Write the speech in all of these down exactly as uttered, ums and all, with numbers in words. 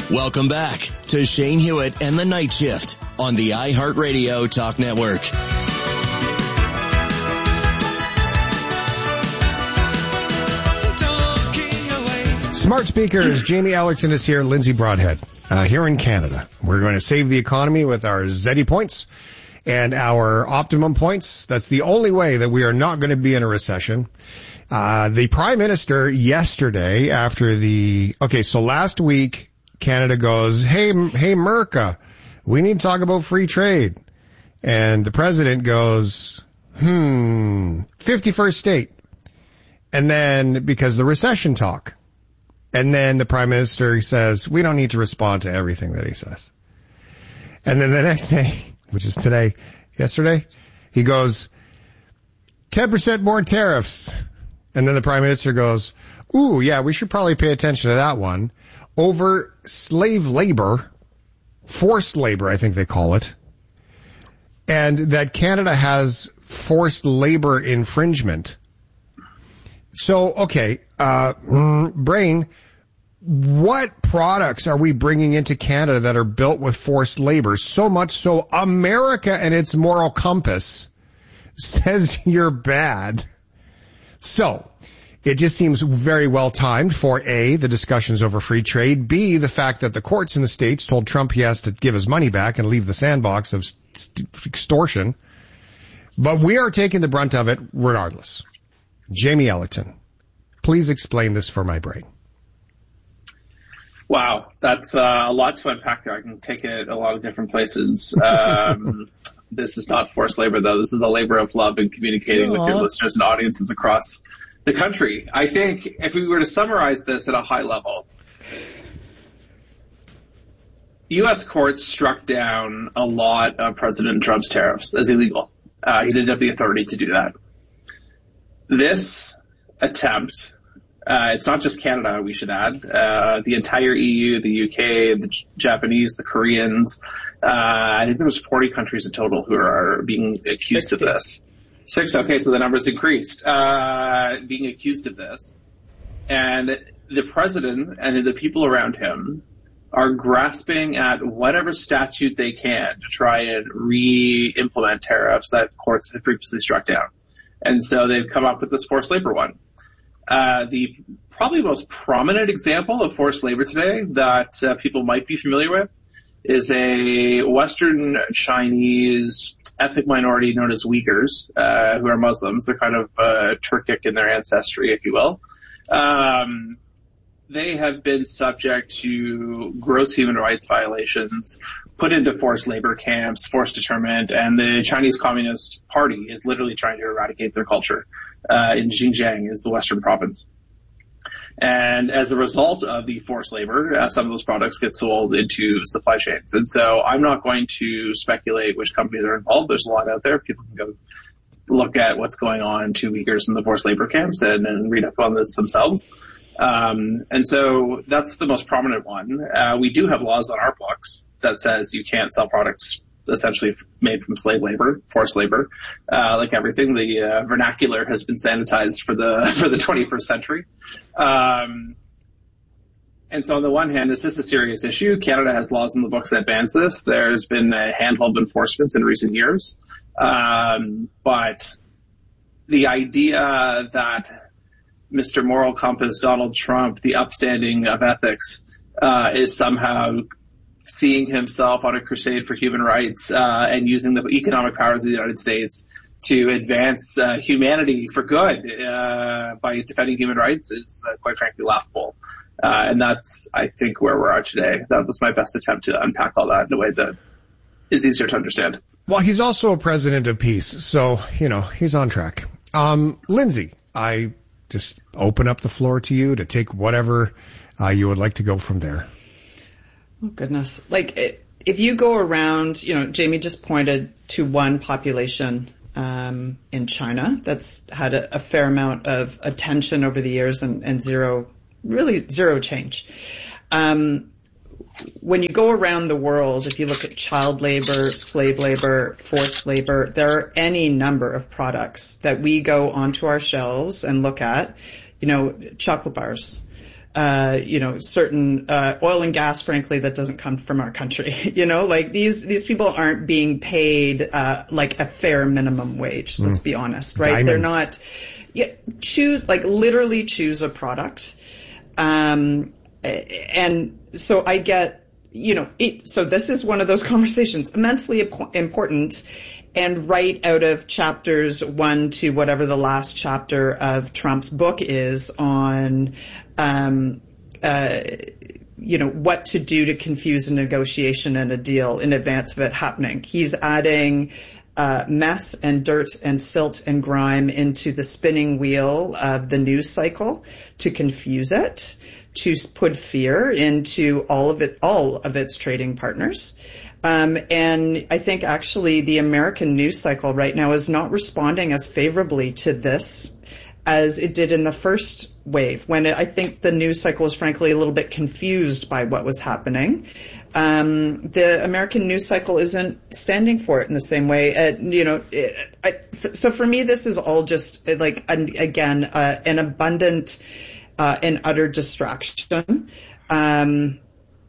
Welcome back to Shane Hewitt and the Night Shift on the iHeartRadio Talk Network. Smart speakers. Jamie Ellerton is here. Lindsay Broadhead uh, here in Canada. We're going to save the economy with our Zeddy points and our Optimum points. That's the only way that we are not going to be in a recession. Uh, the Prime Minister yesterday after the, okay, so last week, Canada goes, hey, hey, Merca, we need to talk about free trade. And the President goes, hmm, fifty-first state. And then, because the recession talk. And then the Prime Minister says, we don't need to respond to everything that he says. And then the next day, which is today, yesterday, he goes, ten percent more tariffs. And then the Prime Minister goes, ooh, yeah, we should probably pay attention to that one. Over slave labor, forced labor, I think they call it, and that Canada has forced labor infringement. So, okay, uh, Brain, what products are we bringing into Canada that are built with forced labor? So much so America and its moral compass says you're bad. So, it just seems very well timed for A, the discussions over free trade, B, the fact that the courts in the States told Trump he has to give his money back and leave the sandbox of st- extortion. But we are taking the brunt of it regardless. Jamie Ellerton, please explain this for my brain. Wow, that's uh, a lot to unpack there. I can take it a lot of different places. Um, this is not forced labor, though. This is a labor of love and communicating Aww. with your listeners and audiences across the country. I think if we were to summarize this at a high level, U S courts struck down a lot of President Trump's tariffs as illegal. Uh, he didn't have the authority to do that. This attempt, uh, it's not just Canada, we should add, uh, the entire E U, the U K, the J- Japanese, the Koreans, uh, I think there was forty countries in total who are being accused sixty. Of this. Six, okay, so the number's increased, uh, being accused of this. And the president and the people around him are grasping at whatever statute they can to try and re-implement tariffs that courts have previously struck down. And so they've come up with this forced labor one. Uh, the probably most prominent example of forced labor today that uh, people might be familiar with is a Western Chinese ethnic minority known as Uyghurs, uh, who are Muslims. They're kind of uh, Turkic in their ancestry, if you will. Um, they have been subject to gross human rights violations, put into forced labor camps, forced internment, and the Chinese Communist Party is literally trying to eradicate their culture. Uh, in Xinjiang is the western province. And as a result of the forced labor, uh, some of those products get sold into supply chains. And so I'm not going to speculate which companies are involved. There's a lot out there. People can go look at what's going on to Uyghurs in the forced labor camps and, and read up on this themselves. Um, and so that's the most prominent one. Uh, we do have laws on our books that says you can't sell products essentially made from slave labor, forced labor. Uh, like everything, the uh, vernacular has been sanitized for the for the twenty-first century. Um, and so on the one hand, this is a serious issue. Canada has laws in the books that bans this. There's been a handful of enforcements in recent years. Um, but the idea that Mister Moral Compass, Donald Trump, the upstanding of ethics, uh, is somehow seeing himself on a crusade for human rights, uh, and using the economic powers of the United States to advance uh, humanity for good uh, by defending human rights is uh, quite frankly laughable. Uh, and that's, I think, where we are today. That was my best attempt to unpack all that in a way that is easier to understand. Well, he's also a president of peace, so, you know, he's on track. Um, Lindsay, I just open up the floor to you to take whatever uh, you would like to go from there. Oh, goodness. Like, if you go around, you know, Jamie just pointed to one population um, in China that's had a, a fair amount of attention over the years and, and zero, really zero change. Um, when you go around the world, if you look at child labor, slave labor, forced labor, there are any number of products that we go onto our shelves and look at, you know, chocolate bars. uh, you know, certain, uh, oil and gas, frankly, that doesn't come from our country. You know, like these, these people aren't being paid, uh, like a fair minimum wage. Let's mm. be honest, right? Diamonds. They're not, yeah, choose, like literally choose a product. Um, and so I get, you know, it, so this is one of those conversations, immensely important, and right out of chapters one to whatever the last chapter of Trump's book is on, um, uh, you know, what to do to confuse a negotiation and a deal in advance of it happening. He's adding uh, mess and dirt and silt and grime into the spinning wheel of the news cycle to confuse it, to put fear into all of it, all of its trading partners. Um, and I think actually the American news cycle right now is not responding as favorably to this as it did in the first wave, when it, I think the news cycle was frankly a little bit confused by what was happening. Um, the American news cycle isn't standing for it in the same way. Uh, you know, it, I, so for me, this is all just like, an, again, uh, an abundant uh, and utter distraction. Um,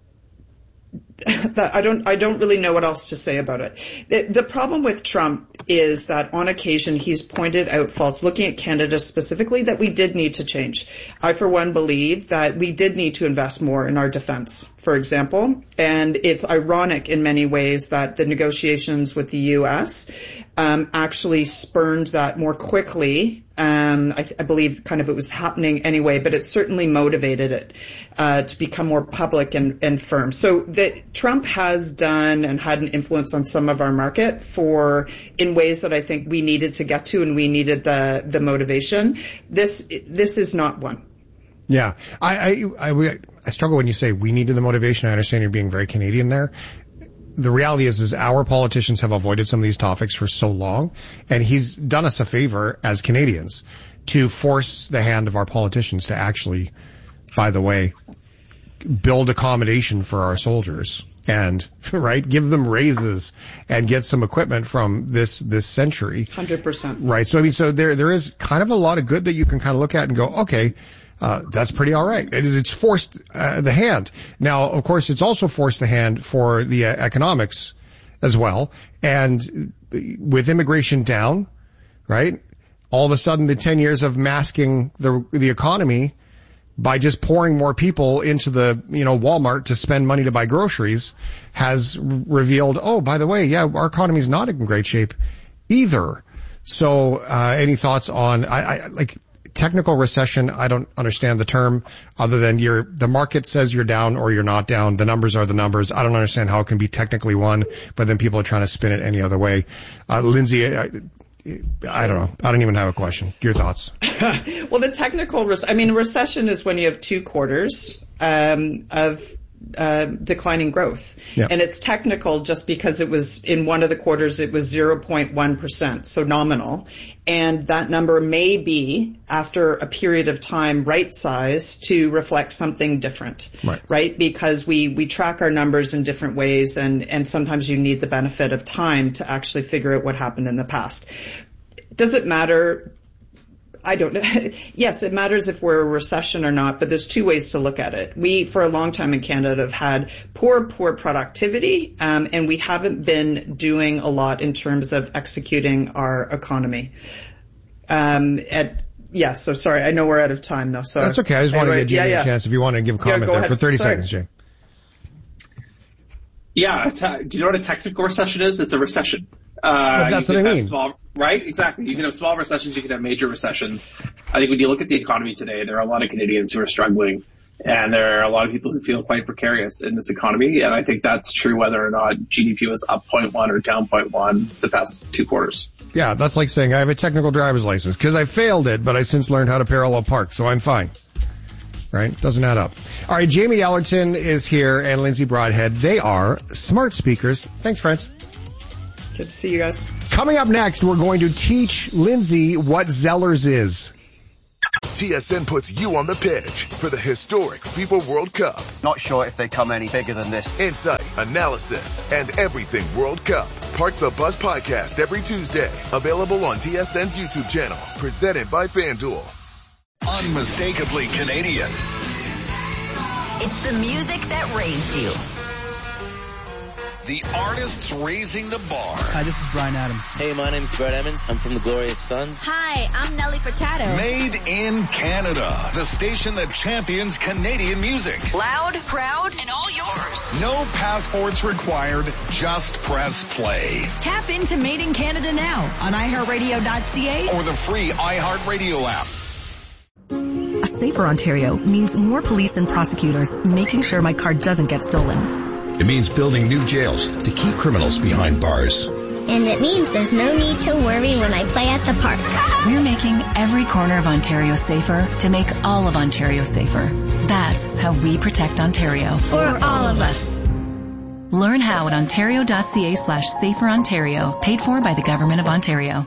that I don't, I don't really know what else to say about it. The, the problem with Trump is that on occasion he's pointed out faults, looking at Canada specifically, that we did need to change. I, for one, believe that we did need to invest more in our defense, for example. And it's ironic in many ways that the negotiations with the U S um, actually spurned that more quickly. Um, I, I believe kind of it was happening anyway, but it certainly motivated it uh, to become more public and, and firm. So that Trump has done and had an influence on some of our market for in ways that I think we needed to get to, and we needed the the motivation. This this is not one. Yeah, I I I, I struggle when you say we needed the motivation. I understand you're being very Canadian there. The reality is, is our politicians have avoided some of these topics for so long, and he's done us a favor as Canadians to force the hand of our politicians to actually, by the way, build accommodation for our soldiers and, right, give them raises and get some equipment from this, this century. one hundred percent. Right. So, I mean, so there, there is kind of a lot of good that you can kind of look at and go, okay, Uh, that's pretty all right. It is, it's forced uh, the hand. Now, of course, it's also forced the hand for the uh, economics as well. And with immigration down, right, all of a sudden the ten years of masking the the economy by just pouring more people into the, you know, Walmart to spend money to buy groceries has revealed, oh, by the way, yeah, our economy is not in great shape either. So, uh, any thoughts on, I, I like, technical recession? I don't understand the term other than you're, the market says you're down or you're not down. The numbers are the numbers. I don't understand how it can be technically one, but then people are trying to spin it any other way. Uh, Lindsay, I, I don't know. I don't even have a question. Your thoughts? Well, the technical, res- I mean, recession is when you have two quarters, um, of Uh, declining growth. Yep. And it's technical just because it was in one of the quarters, it was zero point one percent, so nominal. And that number may be, after a period of time, right-sized to reflect something different, right? right? Because we, we track our numbers in different ways, and, and sometimes you need the benefit of time to actually figure out what happened in the past. Does it matter? I don't know. Yes, it matters if we're a recession or not, but there's two ways to look at it. We, for a long time in Canada, have had poor, poor productivity, um, and we haven't been doing a lot in terms of executing our economy. Um, at, yeah, so sorry, I know we're out of time though. So that's okay. I just anyway, want to give Jamie yeah, yeah. a chance if you want to give a comment yeah, there ahead. for thirty sorry. seconds, Jay. Yeah, te- do you know what a technical recession is? It's a recession. Uh, well, that's what I mean. Small, right? Exactly. You can have small recessions. You can have major recessions. I think when you look at the economy today, there are a lot of Canadians who are struggling, and there are a lot of people who feel quite precarious in this economy. And I think that's true whether or not G D P was up zero point one or down zero point one the past two quarters. Yeah, that's like saying I have a technical driver's license because I failed it, but I since learned how to parallel park, so I'm fine. Right? Doesn't add up. All right, Jamie Ellerton is here and Lindsay Broadhead. They are smart speakers. Thanks, friends. Good to see you guys. Coming up next, we're going to teach Lindsay what Zellers is. T S N puts you on the pitch for the historic FIFA World Cup. Not sure if they come any bigger than this. Insight, analysis, and everything World Cup. Park the Bus podcast every Tuesday. Available on T S N's YouTube channel. Presented by FanDuel. Unmistakably Canadian. It's the music that raised you. The artists raising the bar. Hi, this is Bryan Adams. Hey, my name's Brett Emmons. I'm from the Glorious Sons. Hi, I'm Nelly Furtado. Made in Canada. The station that champions Canadian music. Loud, proud, and all yours. No passports required. Just press play. Tap into Made in Canada now on i heart radio dot c a or the free iHeartRadio app. A safer Ontario means more police and prosecutors making sure my car doesn't get stolen. It means building new jails to keep criminals behind bars. And it means there's no need to worry when I play at the park. We're making every corner of Ontario safer to make all of Ontario safer. That's how we protect Ontario. For all of us. Learn how at ontario dot c a slash safer Ontario. Paid for by the Government of Ontario.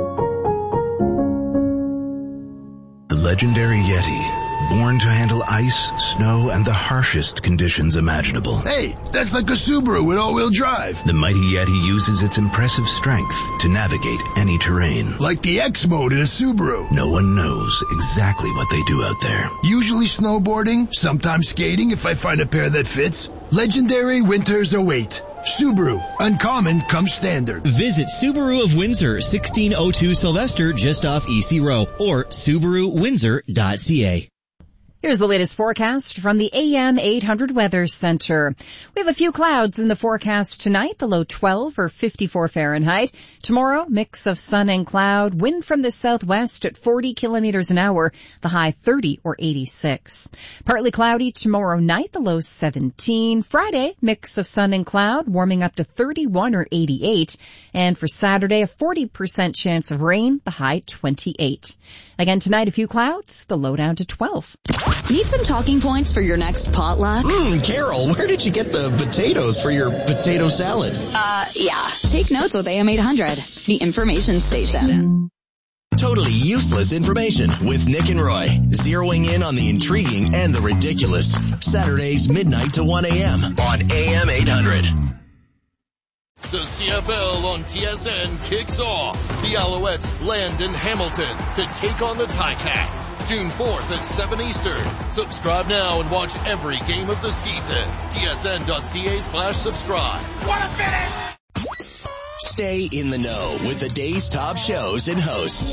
The legendary Yeti. Born to handle ice, snow, and the harshest conditions imaginable. Hey, that's like a Subaru with all-wheel drive. The mighty Yeti uses its impressive strength to navigate any terrain. Like the X mode in a Subaru. No one knows exactly what they do out there. Usually snowboarding, sometimes skating if I find a pair that fits. Legendary winters await. Subaru. Uncommon comes standard. Visit Subaru of Windsor, sixteen oh two Sylvester, just off E C Row, or Subaru Windsor dot c a. Here's the latest forecast from the A M eight hundred Weather Center. We have a few clouds in the forecast tonight, the low twelve or fifty-four Fahrenheit. Tomorrow, mix of sun and cloud, wind from the southwest at forty kilometers an hour, the high thirty or eighty-six. Partly cloudy tomorrow night, the low seventeen. Friday, mix of sun and cloud, warming up to thirty-one or eighty-eight. And for Saturday, a forty percent chance of rain, the high twenty-eight. Again tonight, a few clouds, the low down to twelve. Need some talking points for your next potluck? Mmm, Carol, where did you get the potatoes for your potato salad? Uh, yeah. Take notes with A M eight hundred, the information station. Totally useless information with Nick and Roy. Zeroing in on the intriguing and the ridiculous. Saturdays, midnight to one a.m. on A M eight hundred. The C F L on T S N kicks off. The Alouettes land in Hamilton to take on the Ticats. June fourth at seven Eastern. Subscribe now and watch every game of the season. T S N dot c a slash subscribe. What a finish! Stay in the know with the day's top shows and hosts.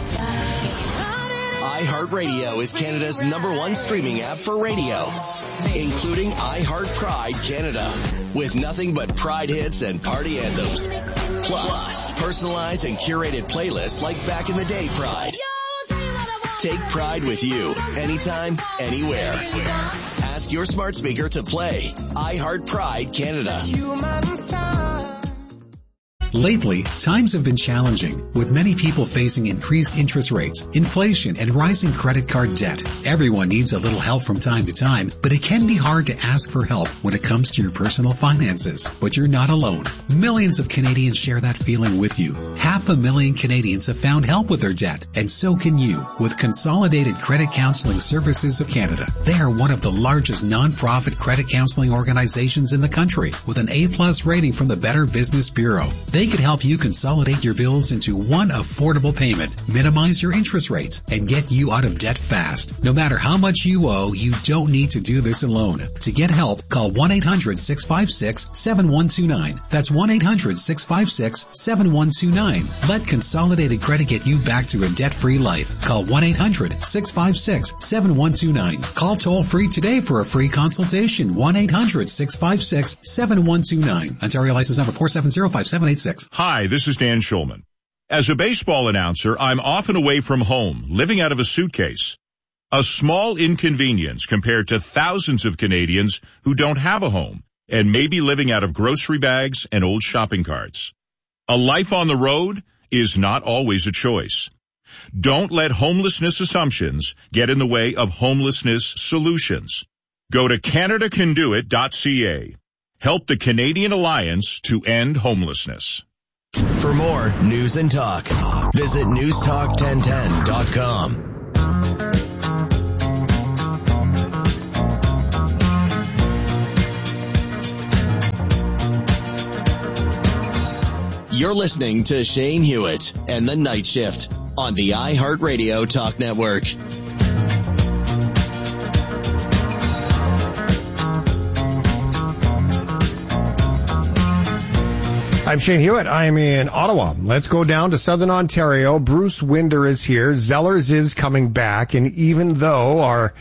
iHeartRadio is Canada's number one streaming app for radio, including iHeart Pride Canada, with nothing but Pride hits and party anthems. Plus, personalized and curated playlists like Back in the Day Pride. Take Pride with you, anytime, anywhere. Ask your smart speaker to play iHeart Pride Canada. Lately, times have been challenging, with many people facing increased interest rates, inflation, and rising credit card debt. Everyone needs a little help from time to time, but it can be hard to ask for help when it comes to your personal finances. But you're not alone. Millions of Canadians share that feeling with you. Half a million Canadians have found help with their debt, and so can you, with Consolidated Credit Counseling Services of Canada. They are one of the largest non-profit credit counseling organizations in the country, with an A plus rating from the Better Business Bureau. They could help you consolidate your bills into one affordable payment, minimize your interest rates, and get you out of debt fast. No matter how much you owe, you don't need to do this alone. To get help, call one eight hundred six five six seven one two nine. That's one eight hundred six five six seven one two nine. Let Consolidated Credit get you back to a debt-free life. Call one eight hundred six five six seven one two nine. Call toll-free today for a free consultation. one eight hundred six five six seven one two nine. Ontario license number four seven zero five seven eight six. Hi, this is Dan Schulman. As a baseball announcer, I'm often away from home, living out of a suitcase. A small inconvenience compared to thousands of Canadians who don't have a home and may be living out of grocery bags and old shopping carts. A life on the road is not always a choice. Don't let homelessness assumptions get in the way of homelessness solutions. Go to Canada Can Do It dot c a. Help the Canadian Alliance to end homelessness. For more news and talk, visit news talk ten ten dot com. You're listening to Shane Hewitt and the Night Shift on the iHeartRadio Talk Network. I'm Shane Hewitt. I'm in Ottawa. Let's go down to Southern Ontario. Bruce Winder is here. Zellers is coming back. And even though our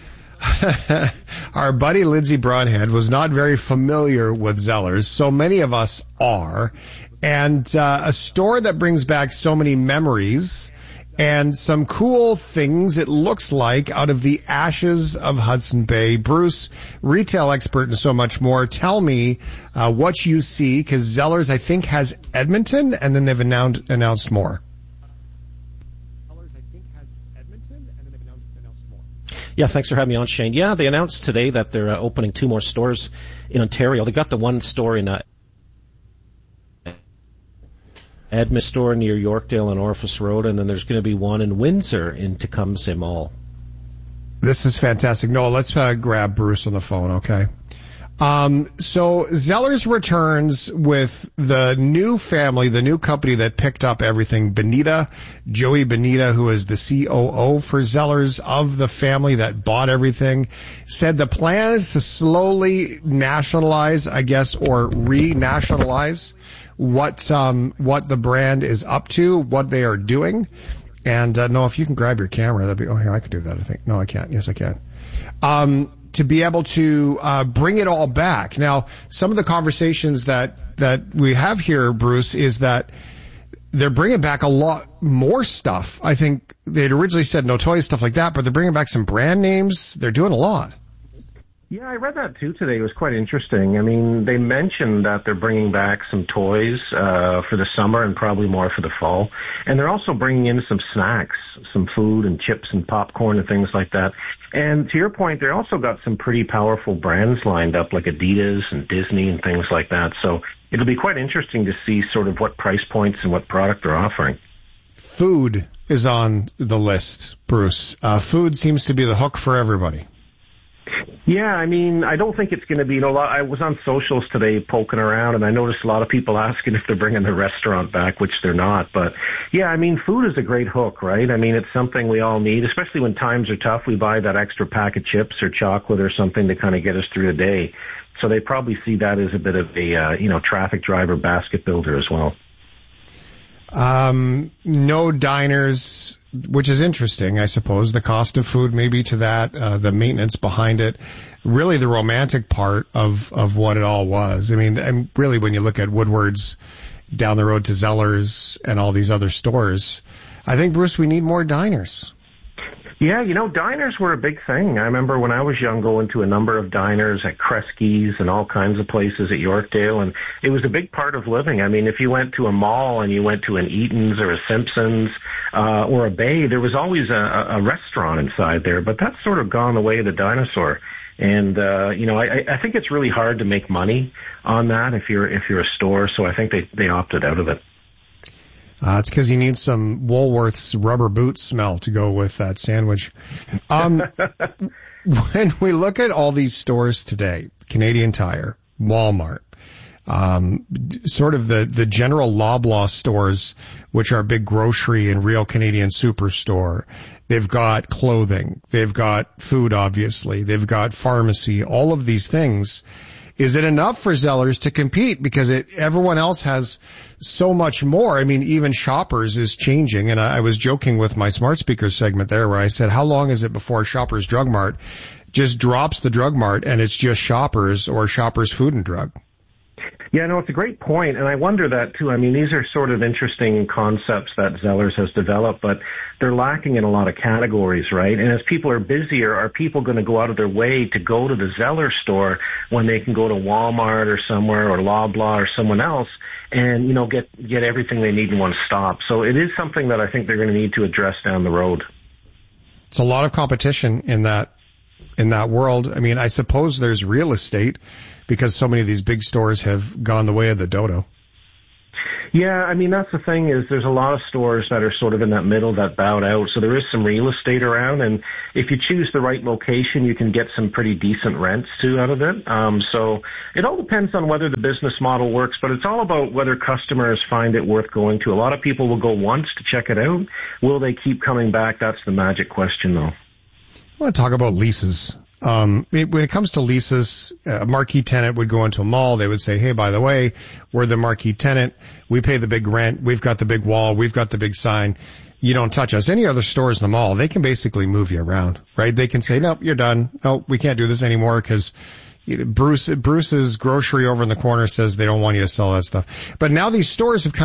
our buddy Lindsay Broadhead was not very familiar with Zellers, so many of us are. And uh, a store that brings back so many memories and some cool things, it looks like, out of the ashes of Hudson Bay. Bruce, retail expert and so much more, tell me uh, what you see, because Zellers, I think, has Edmonton, and then they've announced, announced more. Yeah, thanks for having me on, Shane. Yeah, they announced today that they're uh, opening two more stores in Ontario. They got the one store in uh, Edmonton store near Yorkdale and Orphis Road, and then there's going to be one in Windsor in Tecumseh Mall. This is fantastic. Noah, let's uh, grab Bruce on the phone, okay? Um, so Zellers returns with the new family, the new company that picked up everything. Benita, Joey Benita, who is the C O O for Zellers of the family that bought everything, said the plan is to slowly nationalize, I guess, or re-nationalize what, um, what the brand is up to, what they are doing. And, uh, no, if you can grab your camera, that'd be, oh, here, I can do that, I think. No, I can't. Yes, I can. Um, to be able to uh bring it all back. Now, some of the conversations that that we have here, Bruce, is that they're bringing back a lot more stuff. I think they'd originally said no toys, stuff like that, but they're bringing back some brand names. They're doing a lot. Yeah, I read that too today. It was quite interesting. I mean, they mentioned that they're bringing back some toys uh for the summer and probably more for the fall. And they're also bringing in some snacks, some food and chips and popcorn and things like that. And to your point, they also got some pretty powerful brands lined up like Adidas and Disney and things like that. So it'll be quite interesting to see sort of what price points and what product they're offering. Food is on the list, Bruce. Uh, food seems to be the hook for everybody. Yeah, I mean, I don't think it's going to be, you know, I was on socials today poking around, and I noticed a lot of people asking if they're bringing the restaurant back, which they're not. But, yeah, I mean, food is a great hook, right? I mean, it's something we all need, especially when times are tough. We buy that extra pack of chips or chocolate or something to kind of get us through the day. So they probably see that as a bit of a, uh, you know, traffic driver, basket builder as well. Um, no diners, which is interesting, I suppose. The cost of food maybe to that, uh, the maintenance behind it, really the romantic part of, of what it all was. I mean, and really when you look at Woodward's down the road to Zellers and all these other stores, I think, Bruce, we need more diners. Yeah, you know, diners were a big thing. I remember when I was young going to a number of diners at Kresge's and all kinds of places at Yorkdale, and it was a big part of living. I mean, if you went to a mall and you went to an Eaton's or a Simpson's uh, or a Bay, there was always a, a restaurant inside there, but that's sort of gone the way of the dinosaur. And, uh, you know, I, I think it's really hard to make money on that if you're if you're a store, so I think they, they opted out of it. Uh, it's because you need some Woolworth's rubber boot smell to go with that sandwich. Um, when we look at all these stores today, Canadian Tire, Walmart, um, sort of the, the general Loblaw stores, which are big grocery and real Canadian superstore, they've got clothing, they've got food, obviously, they've got pharmacy, all of these things. Is it enough for Zellers to compete? Because it, everyone else has so much more. I mean, even Shoppers is changing. And I, I was joking with my smart speaker segment there where I said, how long is it before Shoppers Drug Mart just drops the Drug Mart and it's just Shoppers or Shoppers Food and Drug? Yeah, no, it's a great point, and I wonder that too. I mean, these are sort of interesting concepts that Zellers has developed, but they're lacking in a lot of categories, right? And as people are busier, are people going to go out of their way to go to the Zellers store when they can go to Walmart or somewhere or Loblaw or someone else and, you know, get, get everything they need in one stop? So it is something that I think they're going to need to address down the road. It's a lot of competition in that, in that world. I mean, I suppose there's real estate, because so many of these big stores have gone the way of the dodo. Yeah, I mean, that's the thing is there's a lot of stores that are sort of in that middle that bowed out. So there is some real estate around. And if you choose the right location, you can get some pretty decent rents too out of it. Um, so it all depends on whether the business model works, but it's all about whether customers find it worth going to. A lot of people will go once to check it out. Will they keep coming back? That's the magic question, though. I want to talk about leases. Um, it, when it comes to leases, a marquee tenant would go into a mall. They would say, hey, by the way, we're the marquee tenant. We pay the big rent. We've got the big wall. We've got the big sign. You don't touch us. Any other stores in the mall, they can basically move you around, right? They can say, nope, you're done. Nope, we can't do this anymore because Bruce, Bruce's grocery over in the corner says they don't want you to sell that stuff. But now these stores have kind